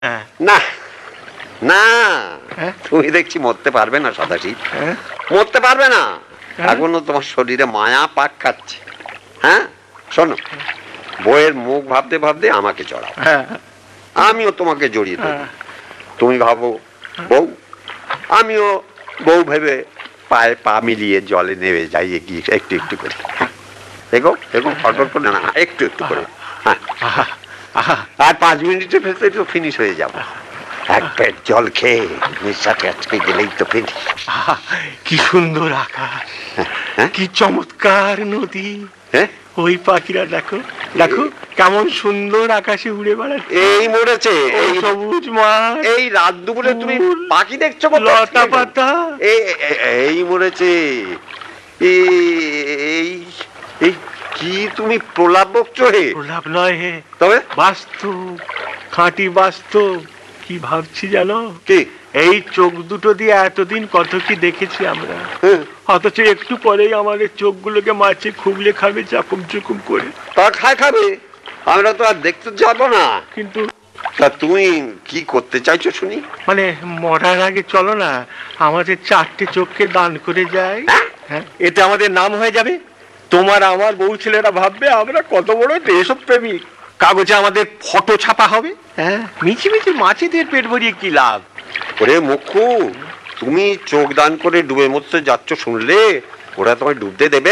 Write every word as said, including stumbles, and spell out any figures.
না না, তুমি দেখছি মরতে পারবে না সদাশিব, মরতে পারবে না। এখনো তোমার শরীরে মায়া পাক খাচ্ছে। হ্যাঁ শোনো, বউয়ের মুখ ভাবতে ভাবতে আমাকে জড়াও, আমিও তোমাকে জড়িয়ে দেব। তুমি ভাবো বউ, আমিও বউ ভেবে পায়ে পা মিলিয়ে জলে নেমে যাই এগিয়ে একটু একটু করে। দেখো দেখো ফটফট করে না, একটু একটু করে। হ্যাঁ, আর পাঁচ মিনিটের ভেতরে তো ফিনিশ হয়ে যাবো। এক পেট জল খেয়ে নিঃশ্বাসে আজকে গেলেই তো ফিনিশ। কি সুন্দর আকাশ, কি চমৎকার নদী। হ্যাঁ, ওই পাখিরা দেখো দেখো কেমন সুন্দর আকাশে উড়ে বেড়াচ্ছে। এই মরেছে এই সবুজ মাঠ, এই রাত দুপুরে তুমি পাখি দেখছো? লতা পাতা এই মরেছে। এই এই কি তুমি প্রলাপ বকছো? হে প্রলাপ নয় হে, তবে বাস্তব, খাঁটি বাস্তব। কি ভাবছি জানো? কি? এই চোখ দুটো দিয়ে এতদিন কত কি দেখেছি আমরা, অথচ একটু পরেই আমাদের চোখগুলোকে মাছে খুবলে খাবে চাকুম চুকুম করে। তা খায় খাবে, আমরা তো আর দেখতে যাবো না। কিন্তু তা তুমি কি করতে চাইছো শুনি? মানে মরার আগে চলো না আমাদের চারটে চোখকে দান করে যাই। হ্যাঁ, এতে আমাদের নাম হয়ে যাবে। তোমার আমার বউ ছেলেরা ভাববে আমরা কত বড় দেশপ্রেমিক। কাগজে আমাদের ফটো ছাপা হবে। হ্যাঁ, মিছি মিছি মাছেদের পেট ভরিয়ে কি লাভ? ওরে মুখ্যু, তুমি চোখ দান করে ডুবে মরতে যাচ্ছ শুনলে ওরা তোমায় ডুবতে দেবে?